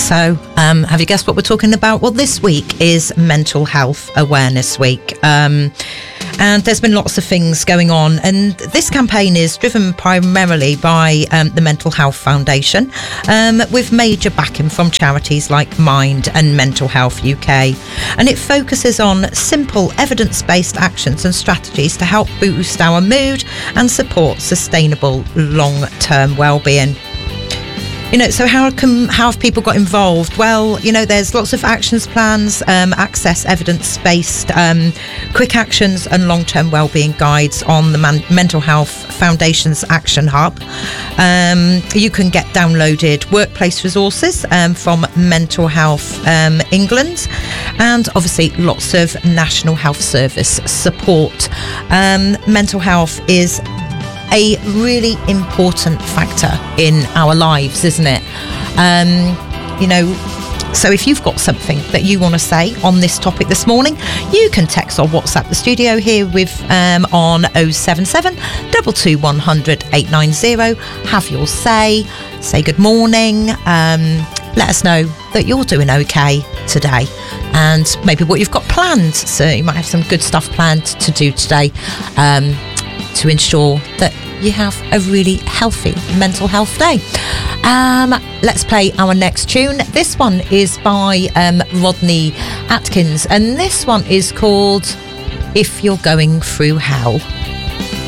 So, have you guessed what we're talking about? Well, this week is Mental Health Awareness Week. And there's been lots of things going on. And this campaign is driven primarily by the Mental Health Foundation, with major backing from charities like Mind and Mental Health UK. And it focuses on simple evidence-based actions and strategies to help boost our mood and support sustainable long-term well-being. So how have people got involved? Well, there's lots of actions plans, access evidence-based, quick actions and long-term wellbeing guides on the Mental Health Foundation's Action Hub. You can get downloaded workplace resources from Mental Health England, and obviously lots of National Health Service support. Mental health is a really important factor in our lives, isn't it? So if you've got something that you want to say on this topic this morning, you can text or WhatsApp the studio here with on 077 22100 890. Have your say good morning. Let us know that you're doing okay today, and maybe what you've got planned. So you might have some good stuff planned to do today, to ensure that you have a really healthy mental health day. Let's play our next tune. This one is by Rodney Atkins, and this one is called If You're Going Through Hell.